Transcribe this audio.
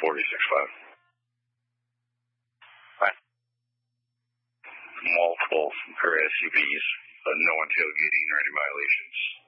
46.5. Right. Multiple SUVs, no one tailgating or any violations.